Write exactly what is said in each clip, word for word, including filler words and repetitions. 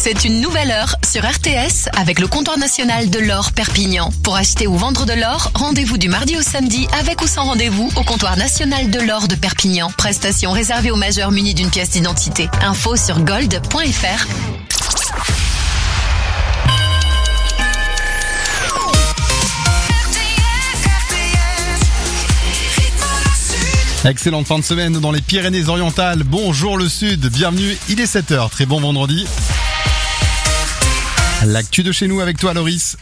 C'est une nouvelle heure sur R T S avec le comptoir national de l'or Perpignan. Pour acheter ou vendre de l'or, rendez-vous du mardi au samedi avec ou sans rendez-vous au comptoir national de l'or de Perpignan. Prestation réservée aux majeurs munis d'une pièce d'identité. Info sur gold point f r. Excellente fin de semaine dans les Pyrénées-Orientales. Bonjour le Sud, bienvenue, il est sept heures, très bon vendredi. L'actu de chez nous avec toi Loris.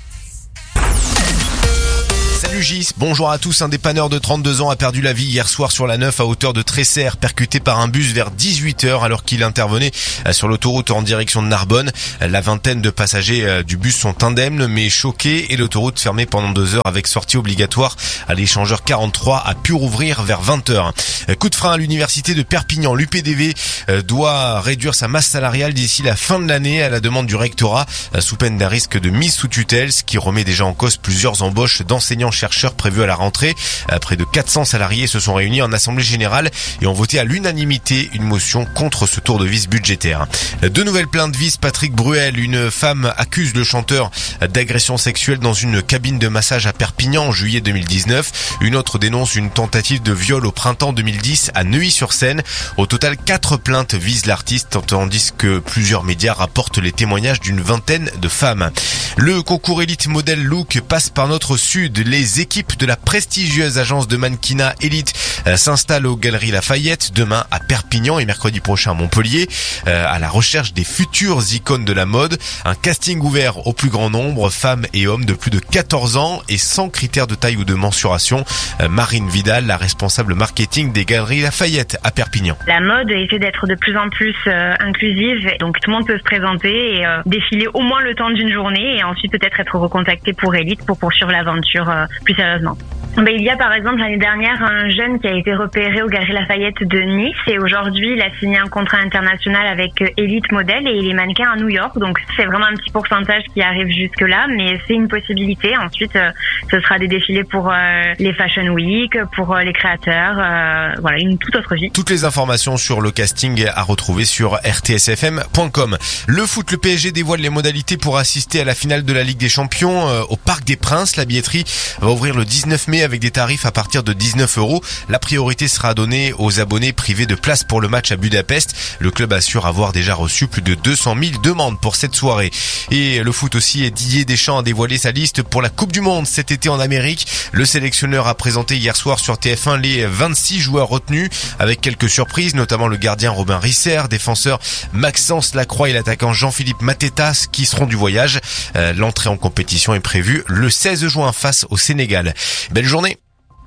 Salut Gis, bonjour à tous. Un dépanneur de trente-deux ans a perdu la vie hier soir sur la neuf à hauteur de Tresserre, percuté par un bus vers dix-huit heures alors qu'il intervenait sur l'autoroute en direction de Narbonne. La vingtaine de passagers du bus sont indemnes mais choqués et l'autoroute fermée pendant deux heures avec sortie obligatoire à l'échangeur quarante-trois a pu rouvrir vers vingt heures. Coup de frein à l'université de Perpignan. L'U P D V doit réduire sa masse salariale d'ici la fin de l'année à la demande du rectorat sous peine d'un risque de mise sous tutelle, ce qui remet déjà en cause plusieurs embauches d'enseignants chercheurs prévus à la rentrée. Près de quatre cents salariés se sont réunis en assemblée générale et ont voté à l'unanimité une motion contre ce tour de vis budgétaire. Deux nouvelles plaintes visent Patrick Bruel. Une femme accuse le chanteur d'agression sexuelle dans une cabine de massage à Perpignan en juillet deux mille dix-neuf. Une autre dénonce une tentative de viol au printemps deux mille dix à Neuilly-sur-Seine. Au total, quatre plaintes visent l'artiste, tandis que plusieurs médias rapportent les témoignages d'une vingtaine de femmes. Le concours Elite Model Look passe par notre sud. Les équipes de la prestigieuse agence de mannequinat Elite s'installent aux Galeries Lafayette demain à Perpignan et mercredi prochain à Montpellier à la recherche des futures icônes de la mode. Un casting ouvert au plus grand nombre, femmes et hommes de plus de quatorze ans et sans critères de taille ou de mensuration. Marine Vidal, la responsable marketing des Galeries Lafayette à Perpignan. La mode essaie d'être de plus en plus euh, inclusive, donc tout le monde peut se présenter et euh, défiler au moins le temps d'une journée et ensuite peut-être être recontacté pour Elite pour poursuivre l'aventure euh, plus sérieusement. Ben, il y a par exemple l'année dernière un jeune qui a été repéré aux Galeries Lafayette de Nice et aujourd'hui il a signé un contrat international avec Elite Model et il est mannequin à New York, donc c'est vraiment un petit pourcentage qui arrive jusque là mais c'est une possibilité. Ensuite euh, ce sera des défilés pour euh, les Fashion Week, pour euh, les créateurs, euh, voilà, une toute autre vie. Toutes les informations sur le casting à retrouver sur r t s f m point com. Le foot, le P S G dévoile les modalités pour assister à la finale de la Ligue des Champions euh, au Parc des Princes. La billetterie va ouvrir le dix-neuf mai avec des tarifs à partir de dix-neuf euros. La priorité sera donnée aux abonnés privés de place pour le match à Budapest. Le club assure avoir déjà reçu plus de deux cent mille demandes pour cette soirée. Et le foot aussi, Didier Deschamps a dévoilé sa liste pour la Coupe du Monde cet été en Amérique. Le sélectionneur a présenté hier soir sur T F un les vingt-six joueurs retenus avec quelques surprises, notamment le gardien Robin Risser, défenseur Maxence Lacroix et l'attaquant Jean-Philippe Matetas qui seront du voyage. Euh, l'entrée en compétition est prévue le seize juin face au Sénégal. Belle journée.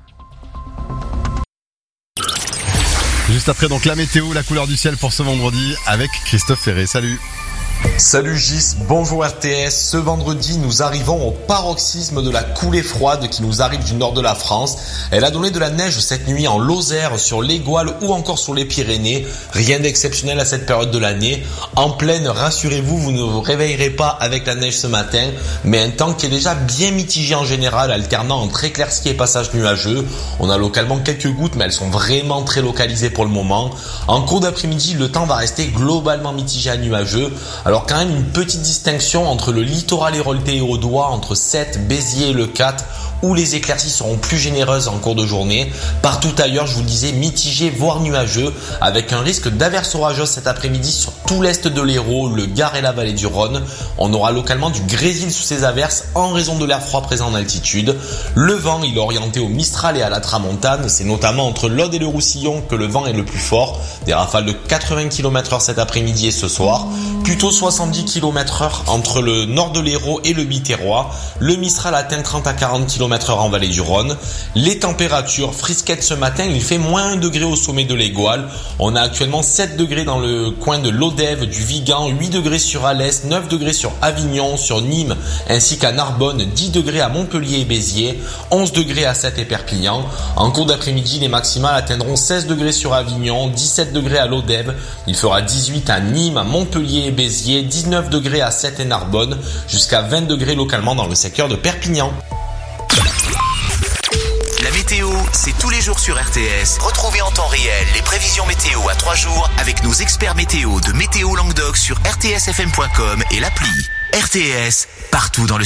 Juste après donc la météo, la couleur du ciel pour ce vendredi avec Christophe Ferré. Salut. Salut Gis, bonjour R T S. Ce vendredi, nous arrivons au paroxysme de la coulée froide qui nous arrive du nord de la France. Elle a donné de la neige cette nuit en Lozère, sur l'Égoile ou encore sur les Pyrénées. Rien d'exceptionnel à cette période de l'année. En pleine, rassurez-vous, vous ne vous réveillerez pas avec la neige ce matin, mais un temps qui est déjà bien mitigé en général, alternant entre éclaircies et passages nuageux. On a localement quelques gouttes, mais elles sont vraiment très localisées pour le moment. En cours d'après-midi, le temps va rester globalement mitigé à nuageux. Alors quand même une petite distinction entre le littoral héroltais et audois, entre Sète, Béziers et le Cat, où les éclaircies seront plus généreuses en cours de journée. Partout ailleurs, je vous le disais, mitigé voire nuageux, avec un risque d'averses orageuses cet après-midi sur tout l'est de l'Hérault, le Gard et la vallée du Rhône. On aura localement du grésil sous ces averses en raison de l'air froid présent en altitude. Le vent, il est orienté au Mistral et à la Tramontane. C'est notamment entre l'Aude et le Roussillon que le vent est le plus fort. Des rafales de quatre-vingts kilomètres heure cet après-midi et ce soir. Plutôt soixante-dix kilomètres heure entre le nord de l'Hérault et le Biterrois. Le Mistral atteint trente à quarante kilomètres heure en vallée du Rhône. Les températures frisquettes ce matin, il fait moins un degré au sommet de l'Égoile. On a actuellement sept degrés dans le coin de l'Odève, du Vigan, huit degrés sur Alès, neuf degrés sur Avignon, sur Nîmes, ainsi qu'à Narbonne, dix degrés à Montpellier et Béziers, onze degrés à Sète et Perpignan. En cours d'après-midi, les maximales atteindront seize degrés sur Avignon, dix-sept degrés à l'Odève. Il fera dix-huit à Nîmes, à Montpellier et Béziers, dix-neuf degrés à Sète et Narbonne, jusqu'à vingt degrés localement dans le secteur de Perpignan. La météo météo, c'est tous les jours sur R T S. Retrouvez en temps réel les prévisions météo à trois jours avec nos experts météo de Météo Languedoc sur r t s f m point com et l'appli. R T S, partout dans le